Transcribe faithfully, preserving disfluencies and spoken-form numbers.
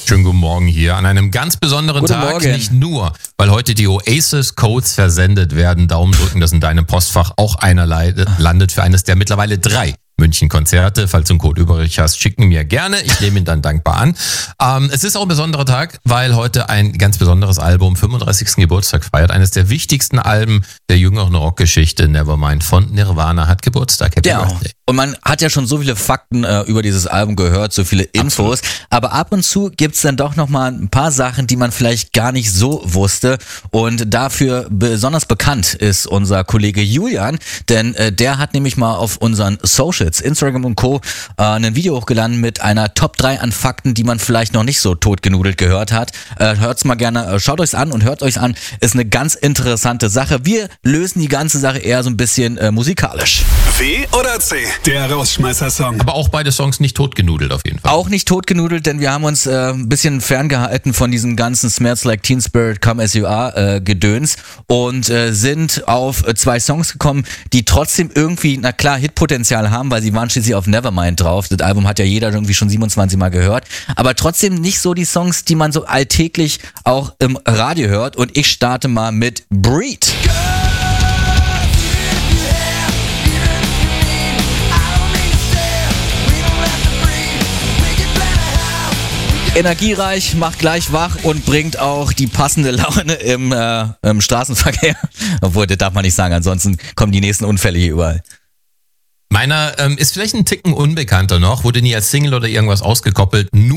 Schönen guten Morgen hier an einem ganz besonderen Guten Tag. Morgen. Nicht nur, weil heute die Oasis Codes versendet werden. Daumen drücken, dass in deinem Postfach auch einer landet für eines der mittlerweile drei München-Konzerte. Falls du einen Code übrig hast, schicken mir gerne. Ich nehme ihn dann dankbar an. Ähm, es ist auch ein besonderer Tag, weil heute ein ganz besonderes Album fünfunddreißigsten Geburtstag feiert. Eines der wichtigsten Alben der jüngeren Rockgeschichte, Nevermind von Nirvana, hat Geburtstag. Happy Ja, Birthday. und man hat ja schon so viele Fakten äh, über dieses Album gehört, so viele Infos, aber ab und zu gibt's dann doch nochmal ein paar Sachen, die man vielleicht gar nicht so wusste, und dafür besonders bekannt ist unser Kollege Julian, denn äh, der hat nämlich mal auf unseren Socials, Instagram und Co. Äh, ein Video hochgeladen mit einer Top drei an Fakten, die man vielleicht noch nicht so totgenudelt gehört hat. Äh, hört's mal gerne, äh, schaut euch's an und hört euch's an, ist eine ganz interessante Sache. Wir lösen die ganze Sache eher so ein bisschen äh, musikalisch. W oder C? Der Rausschmeißer-Song. Aber auch beide Songs nicht totgenudelt auf jeden Fall. Auch nicht totgenudelt, denn wir haben uns äh, ein bisschen ferngehalten von diesem ganzen Smells Like Teen Spirit, Come As You Are äh, Gedöns und äh, sind auf äh, zwei Songs gekommen, die trotzdem irgendwie, na klar, Hitpotenzial haben, weil sie waren schließlich auf Nevermind drauf. Das Album hat ja jeder irgendwie schon siebenundzwanzig Mal gehört, aber trotzdem nicht so die Songs, die man so alltäglich auch im Radio hört, und ich starte mal mit Breed. Energiereich, macht gleich wach und bringt auch die passende Laune im, äh, im Straßenverkehr. Obwohl, das darf man nicht sagen, ansonsten kommen die nächsten Unfälle hier überall. Meiner ähm, ist vielleicht ein Ticken unbekannter noch, wurde nie als Single oder irgendwas ausgekoppelt, nur